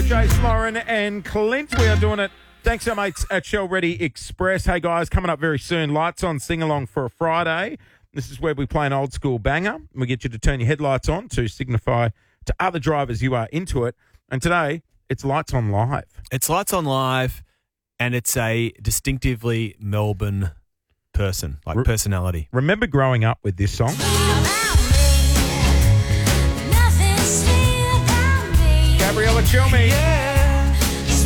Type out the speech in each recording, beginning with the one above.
with Jace, Lauren and Clint. We are doing it thanks to our mates at Shell Ready Express. Hey, guys, coming up very soon, Lights On Sing-Along for a Friday. This is where we play an old school banger. We get you to turn your headlights on to signify to other drivers you are into it. And today, it's Lights On Live. It's Lights On Live, and it's a distinctively Melbourne person, like personality. Remember growing up with this song? Gabriella Cilmi. Yeah.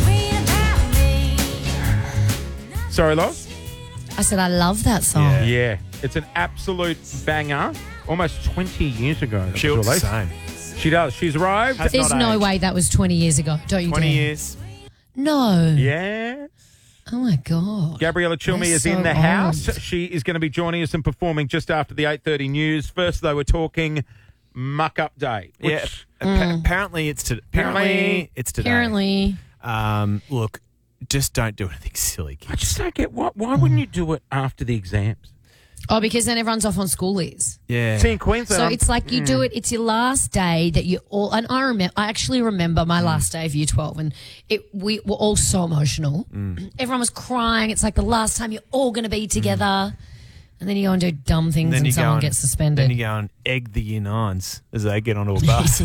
Sorry, Loz? I said I love that song. Yeah. Yeah, it's an absolute banger. Almost 20 years ago. it She was looks the released. same. She does. She's arrived. Has There's not no aged. way that was 20 years ago. Don't you 20 dare. years. No. Yeah. Oh, my God. Gabriella Cilmi That's is in so the old. house. She is going to be joining us and performing just after the 8:30 news. First, though, we're talking Muck Up Day. Yeah. Which, Apparently, it's today. Apparently. It's today. Apparently. Look, just don't do anything silly, kids. I just don't get why wouldn't you do it after the exams? Oh, because then everyone's off on schoolies. Yeah. See, in Queensland, So it's like you do it, it's your last day that you all, and I actually remember my last day of year 12 and we were all so emotional. Everyone was crying. It's like the last time you're all going to be together. And then you go and do dumb things and someone gets suspended. Then you go and egg the year nines as they get onto a bus.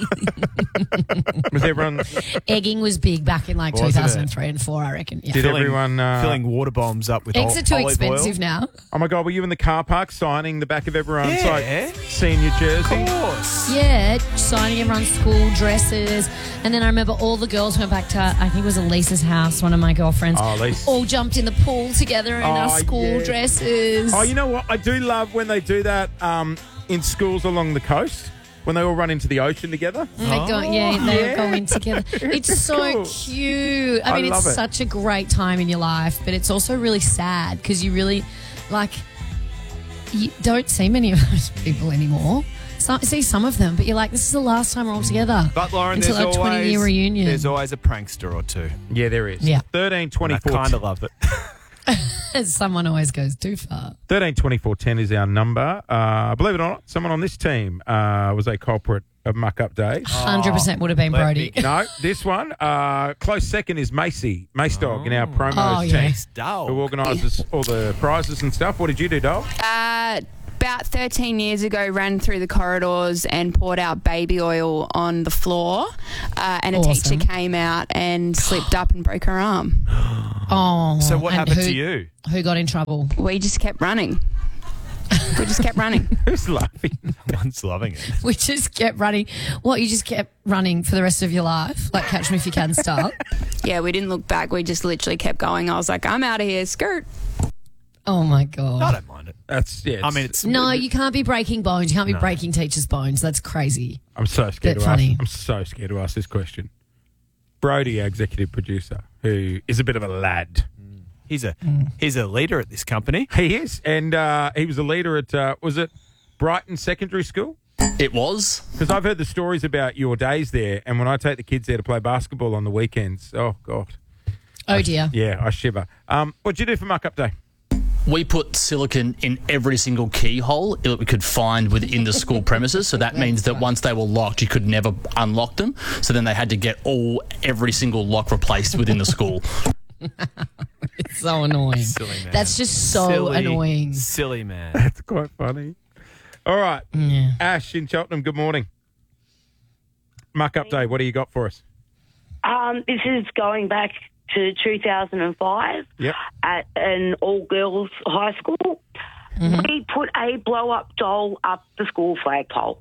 was everyone Egging was big back in like Wasn't 2003 and 4, I reckon. Yeah. did everyone filling water bombs up with Eggs are too olive expensive oil. now. Oh my God, were you in the car park signing the back of everyone's Yeah. like senior jersey? Of course. Yeah, signing everyone's school dresses. And then I remember all the girls went back to, I think it was Elisa's house, one of my girlfriends. Oh, Elise. All jumped in the pool together in our school yeah. dresses. Oh, you know what? I do love when they do that in schools along the coast, when they all run into the ocean together. They go, they go in together. It's so cool. cute. I mean, love it's it. such a great time in your life, but it's also really sad because you really, you don't see many of those people anymore. See some of them, but you're like, this is the last time we're all together. But Lauren, until there's our 20-year reunion. There's always a prankster or two. Yeah, there is. Yeah. 13 I 24 kind of love it. Someone always goes too far. 13 24 10 is our number. Believe it or not, someone on this team was a culprit of Muck Up Day. 100% would have been let Brody. me- No, this one, close second is Macy Dog in our promos Oh, team, yeah. Dog. who organises all the prizes and stuff. What did you do, Dog? About 13 years ago, ran through the corridors and poured out baby oil on the floor, and a Awesome. teacher came out and slipped up and broke her arm. Oh. So what and happened who- to you? Who got in trouble? We just kept running. We just kept running. Who's laughing? One's loving it. We just kept running. What, you just kept running for the rest of your life? Like Catch Me If You Can style? Yeah, we didn't look back. We just literally kept going. I was like, I'm out of here. Skirt. Oh, my I God. don't mind it. That's I mean, it's No, you can't be breaking bones. You can't be breaking teachers' bones. That's crazy. I'm so scared Bit to ask. funny. I'm so scared to ask this question. Brody, our executive producer, who is a bit of a lad. he's a leader at this company. He is, and he was a leader at was it Brighton Secondary School? It was. Because I've heard the stories about your days there, and when I take the kids there to play basketball on the weekends, oh God, Oh, dear. yeah, I shiver. What'd you do for Muck Up Day? We put silicon in every single keyhole that we could find within the school premises. So that means that once they were locked, you could never unlock them. So then they had to get every single lock replaced within the school. It's so annoying. Silly man. That's just so Silly, annoying. Silly man. That's quite funny. All right, Ash in Cheltenham. Good morning. Muck Up Day. What do you got for us? This is going back to 2005 Yep. at an all-girls high school. We put a blow-up doll up the school flagpole.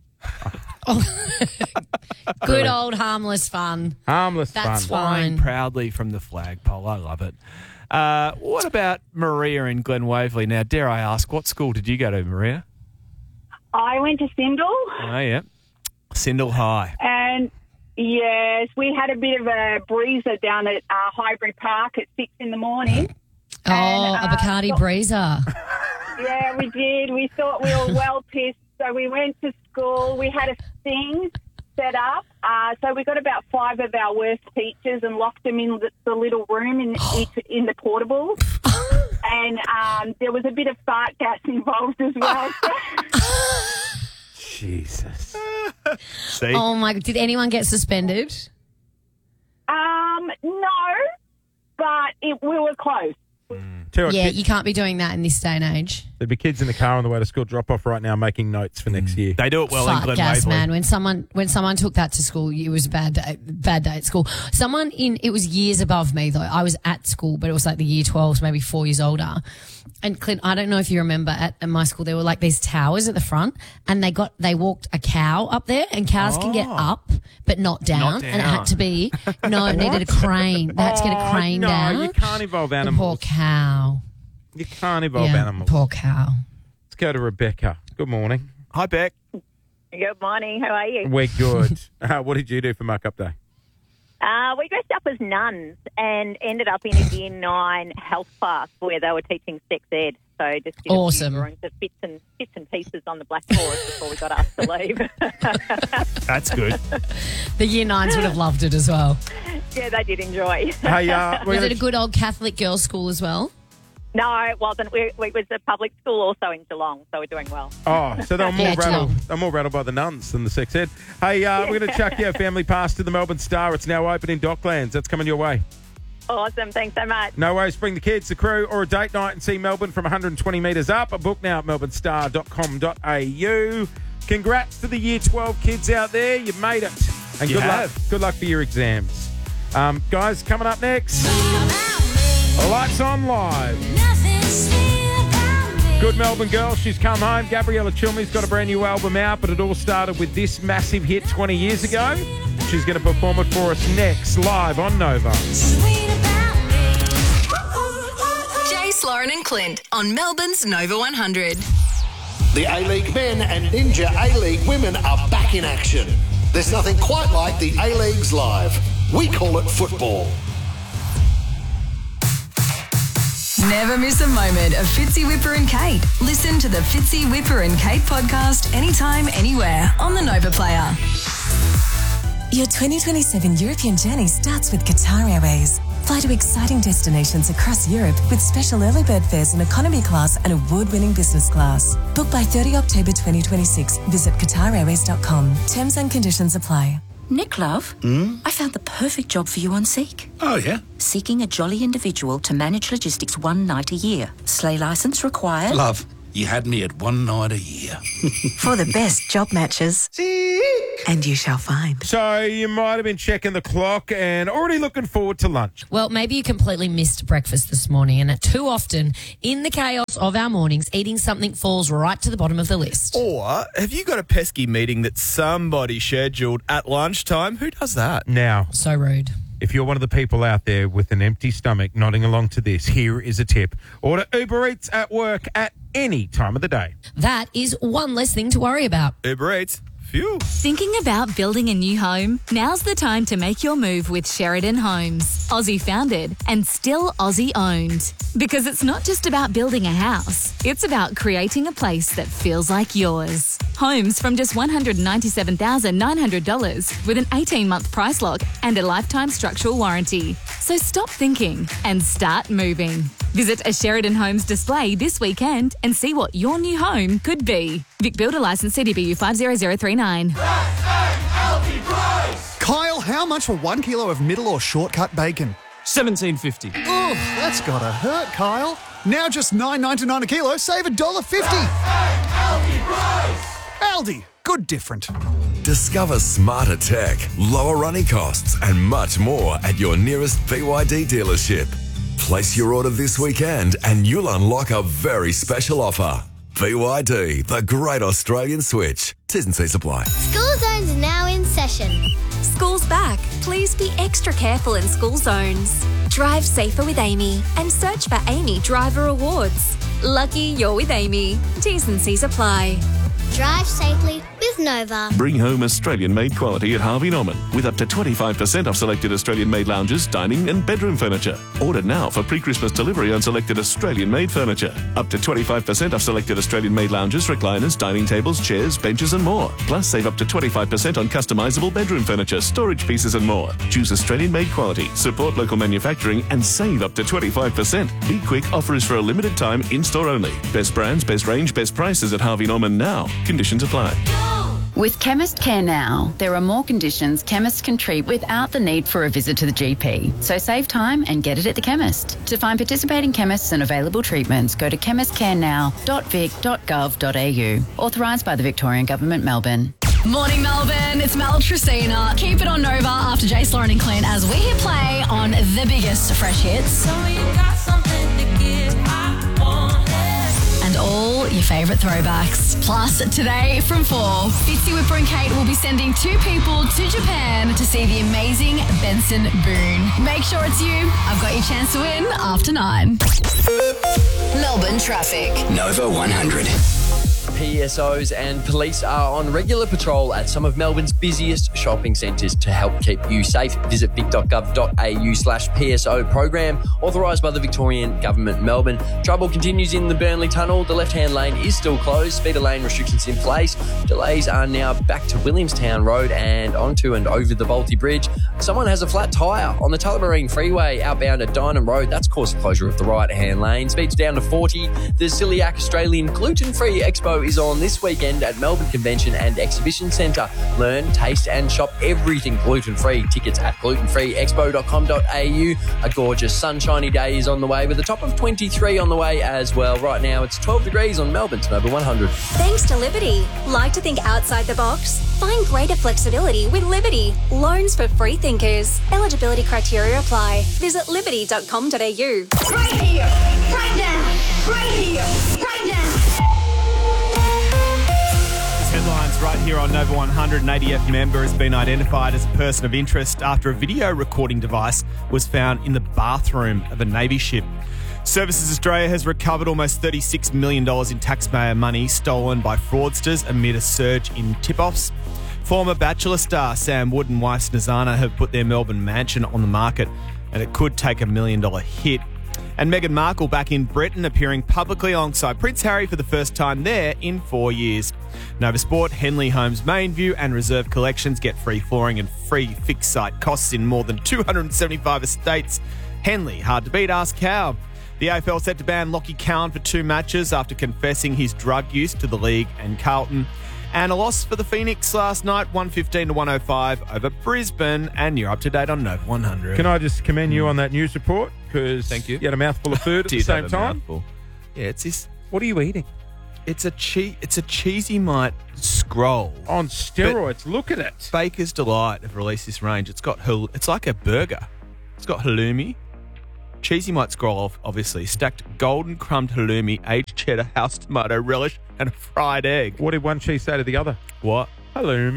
Good old harmless fun. Harmless That's fun. fine. Proudly from the flagpole. I love it. What about Maria in Glen Waverley? Now, dare I ask, what school did you go to, Maria? I went to Sindel, Oh, yeah. Sindel High. and yes, we had a bit of a breezer down at Highbury Park at 6 in the morning. Oh, a Bacardi Breezer. Yeah, we did. We thought we were well pissed, so we went to school. We had a sting set up, so we got about 5 of our worst teachers and locked them in the little room in the portables. And there was a bit of fart gas involved as well. Jesus. See? Oh, my God. Did anyone get suspended? we were close. Tell you what, Yeah, you can't be doing that in this day and age. there'd be kids in the car on the way to school drop off right now making notes for next year. They do it well in Fuck Glen gas, Waverley. man. When someone took that to school, it was a bad day at school. It was years above me though. I was at school, but it was like the year 12s, maybe 4 years older. And Clint, I don't know if you remember at my school, there were like these towers at the front, and they walked a cow up there, and cows can get up but not down, and it had to be it needed a crane. They had to get a crane no, down. you can't involve The poor animals. cow. You can't involve Yeah, animals. poor cow. Let's go to Rebecca. Good morning. Hi, Beck. Good morning. How are you? We're good. What did you do for Muck Up Day? We dressed up as nuns and ended up in a Year 9 health class where they were teaching sex ed. So just did Awesome. a few drawings of bits and pieces on the blackboard before we got asked to leave. That's good. The year 9s would have loved it as well. Yeah, they did enjoy. Hey, Was it a good old Catholic girls' school as well? No, it wasn't. It was a public school also in Geelong, so we're doing well. Oh, so they were more Yeah, rattled. Geelong. They're more rattled by the nuns than the sex ed. Hey, we're going to chuck you a family pass to the Melbourne Star. It's now open in Docklands. That's coming your way. Awesome. Thanks so much. No worries. Bring the kids, the crew, or a date night and see Melbourne from 120 metres up. A book now at melbournestar.com.au. Congrats to the Year 12 kids out there. You've made it. And You good luck. have. Good luck for your exams. Guys, coming up next, Lights On Live. Good Melbourne girl. She's come home. Gabriella Chilmey's got a brand new album out, but it all started with this massive hit 20 years ago. She's going to perform it for us next, live on Nova. Jace, Lauren and Clint on Melbourne's Nova 100. The A-League men and Ninja A-League women are back in action. There's nothing quite like the A-Leagues live. We call it football. Never miss a moment of Fitzy, Whipper and Kate. Listen to the Fitzy, Whipper and Kate podcast anytime, anywhere on the Nova Player. Your 2027 European journey starts with Qatar Airways. Fly to exciting destinations across Europe with special early bird fares in economy class and award-winning business class. Book by 30 October 2026. Visit QatarAirways.com. Terms and conditions apply. Nick, love, I found the perfect job for you on Seek. Oh, yeah? Seeking a jolly individual to manage logistics one night a year. Sleigh licence required. Love, you had me at one night a year. For the best job matches. And you shall find. So you might have been checking the clock and already looking forward to lunch. Well, maybe you completely missed breakfast this morning, and too often in the chaos of our mornings, eating something falls right to the bottom of the list. Or have you got a pesky meeting that somebody scheduled at lunchtime? Who does that? Now, So rude. if you're one of the people out there with an empty stomach nodding along to this, here is a tip. Order Uber Eats at work at any time of the day. That is one less thing to worry about. Uber Eats. Phew. Thinking about building a new home? Now's the time to make your move with Sheridan Homes. Aussie founded and still Aussie owned. Because it's not just about building a house, it's about creating a place that feels like yours. Homes from just $197,900 with an 18-month price lock and a lifetime structural warranty. So stop thinking and start moving. Visit a Sheridan Homes display this weekend and see what your new home could be. Vic Builder Licence CDBU 50039. Kyle, how much for 1 kilo of middle or shortcut bacon? $17.50. Oh, that's gotta hurt, Kyle. Now just $9.99 a kilo, save $1.50. Aldi, good different. Discover smarter tech, lower running costs, and much more at your nearest BYD dealership. Place your order this weekend and you'll unlock a very special offer. BYD, the great Australian switch. T's and C's apply. School Zone's now in session. School's back. Please be extra careful in school zones. Drive safer with Amy and search for Amy Driver Awards. Lucky you're with Amy. T's and C's apply. Drive safely with Nova. Bring home Australian-made quality at Harvey Norman with up to 25% off selected Australian-made lounges, dining and bedroom furniture. Order now for pre-Christmas delivery on selected Australian-made furniture. Up to 25% off selected Australian-made lounges, recliners, dining tables, chairs, benches and more. Plus save up to 25% on customisable bedroom furniture, storage pieces and more. Choose Australian-made quality, support local manufacturing and save up to 25%. Be quick, offer is for a limited time, in-store only. Best brands, best range, best prices at Harvey Norman now. Conditions apply. With Chemist Care Now, there are more conditions chemists can treat without the need for a visit to the GP. So save time and get it at the chemist. To find participating chemists and available treatments, go to chemistcarenow.vic.gov.au. Authorised by the Victorian Government, Melbourne. Morning, Melbourne. It's Mel Tristina. Keep it on Nova after Jace, Lauren and Clint as we hit play on the biggest fresh hits. And all your favourite throwbacks. Plus, today from 4, Fitzy, Whipper and Kate will be sending 2 people to Japan to see the amazing Benson Boone. Make sure it's you. I've got your chance to win after 9. Melbourne traffic. Nova 100. PSOs and police are on regular patrol at some of Melbourne's busiest shopping centres to help keep you safe. Visit vic.gov.au/PSO program, authorised by the Victorian Government, Melbourne. Trouble continues in the Burnley Tunnel. The left-hand lane is still closed. Speeder lane restrictions in place. Delays are now back to Williamstown Road and onto and over the Balti Bridge. Someone has a flat tyre on the Tullamarine Freeway outbound at Dynam Road. That's caused closure of the right-hand lane. Speeds down to 40. The Celiac Australian Gluten-Free Expo is on this weekend at Melbourne Convention and Exhibition Centre. Learn, taste and shop everything gluten-free. Tickets at glutenfreeexpo.com.au. A gorgeous sunshiny day is on the way with a top of 23 on the way as well. Right now it's 12 degrees on Melbourne's Nova 100. Thanks to Liberty. Like to think outside the box? Find greater flexibility with Liberty. Loans for free thinkers. Eligibility criteria apply. Visit liberty.com.au. Right here, right now, right here, right now. Headlines right here on Nova 100. An ADF member has been identified as a person of interest after a video recording device was found in the bathroom of a Navy ship. Services Australia has recovered almost $36 million in taxpayer money stolen by fraudsters amid a surge in tip-offs. Former Bachelor star Sam Wood and wife Snezana have put their Melbourne mansion on the market, and it could take $1 million hit. And Meghan Markle back in Britain, appearing publicly alongside Prince Harry for the first time there in 4 years. Nova Sport, Henley Homes Main View and Reserve collections get free flooring and free fixed site costs in more than 275 estates. Henley, hard to beat, ask how. The AFL set to ban Lachie Cowan for 2 matches after confessing his drug use to the league and Carlton. And a loss for the Phoenix last night, 115-105 over Brisbane. And you're up to date on Nova 100. Can I just commend you on that news report? Because thank you. You had a mouthful of food at the same time. Yeah, it's this. What are you eating? It's a cheesy mite scroll on steroids. Look at it. Baker's Delight have released this range. It's like a burger. It's got halloumi, cheesy mite scroll, obviously stacked golden crumbed halloumi, aged cheddar, house tomato, relish, and a fried egg. What did one cheese say to the other? What? Halloumi.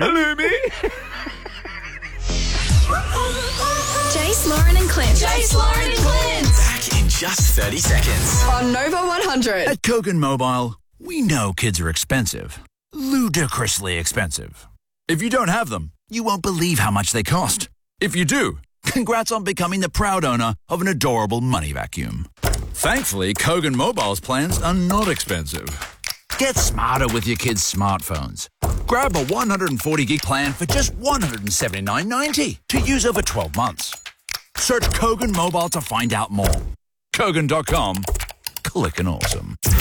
Jace, Lauren and Clint. Jace, Lauren and Clint. Back in just 30 seconds. On Nova 100. At Kogan Mobile, we know kids are expensive. Ludicrously expensive. If you don't have them, you won't believe how much they cost. If you do, congrats on becoming the proud owner of an adorable money vacuum. Thankfully, Kogan Mobile's plans are not expensive. Get smarter with your kids' smartphones. Grab a 140 gig plan for just $179.90 to use over 12 months. Search Kogan Mobile to find out more. Kogan.com. Clickin' awesome.